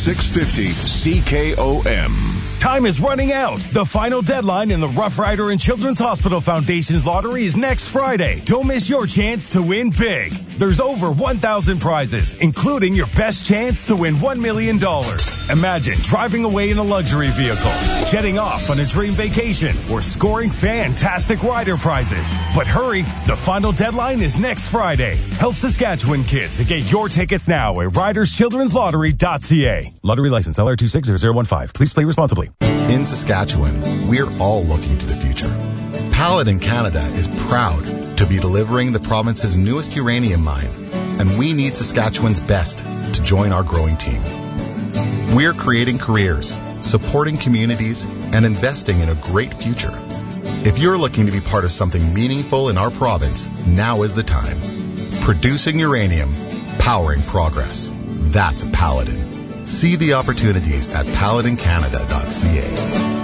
650 CKOM. Time is running out. The final deadline in the Rough Rider and Children's Hospital Foundation's lottery is next Friday. Don't miss your chance to win big. There's over 1,000 prizes, including your best chance to win $1 million. Imagine driving away in a luxury vehicle, jetting off on a dream vacation, or scoring fantastic rider prizes. But hurry, the final deadline is next Friday. Help Saskatchewan kids and get your tickets now at riderschildrenslottery.ca. Lottery license LR260015. Please play responsibly. In Saskatchewan, we're all looking to the future. Paladin Canada is proud to be delivering the province's newest uranium mine, and we need Saskatchewan's best to join our growing team. We're creating careers, supporting communities, and investing in a great future. If you're looking to be part of something meaningful in our province, now is the time. Producing uranium, powering progress. That's Paladin. See the opportunities at paladincanada.ca.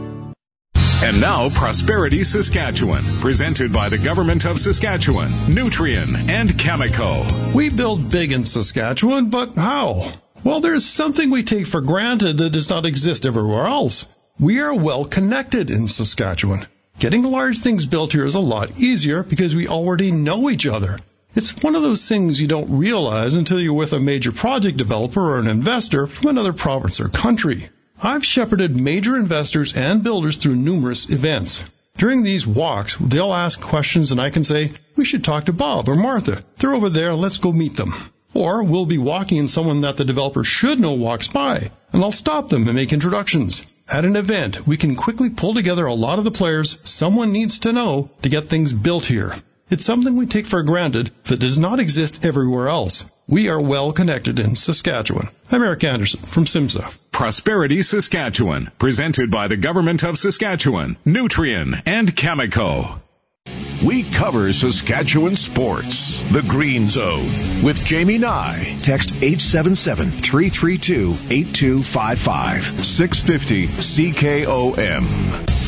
And now, Prosperity Saskatchewan, presented by the Government of Saskatchewan, Nutrien, and Cameco. We build big in Saskatchewan, but how? Well, there's something we take for granted that does not exist everywhere else. We are well connected in Saskatchewan. Getting large things built here is a lot easier because we already know each other. It's one of those things you don't realize until you're with a major project developer or an investor from another province or country. I've shepherded major investors and builders through numerous events. During these walks, they'll ask questions and I can say, we should talk to Bob or Martha. They're over there, let's go meet them. Or we'll be walking and someone that the developer should know walks by, and I'll stop them and make introductions. At an event, we can quickly pull together a lot of the players someone needs to know to get things built here. It's something we take for granted that does not exist everywhere else. We are well connected in Saskatchewan. I'm Eric Anderson from SIMSA. Prosperity Saskatchewan, presented by the Government of Saskatchewan, Nutrien, and Cameco. We cover Saskatchewan sports. The Green Zone with Jamie Nye. Text 877-332-8255. 650 CKOM.